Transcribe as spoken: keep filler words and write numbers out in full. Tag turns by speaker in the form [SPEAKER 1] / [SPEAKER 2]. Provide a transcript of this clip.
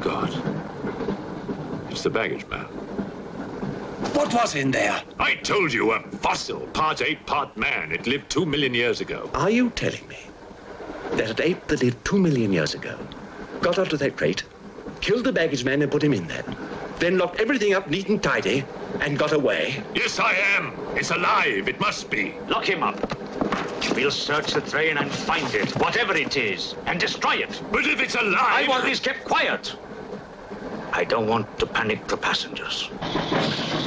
[SPEAKER 1] God. It's the baggage man.
[SPEAKER 2] What was in there?
[SPEAKER 1] I told you, a fossil, part ape, part man. It lived two million years ago.
[SPEAKER 3] Are you telling me that an ape that lived two million years ago got onto that crate, killed the baggage man and put him in there, then locked everything up neat and tidy and got away?
[SPEAKER 1] Yes, I am. It's alive. It must be.
[SPEAKER 4] Lock him up. We'll search the train and find it, whatever it is, and destroy it.
[SPEAKER 1] But if it's alive...
[SPEAKER 4] I want this kept quiet. I don't want to panic the passengers.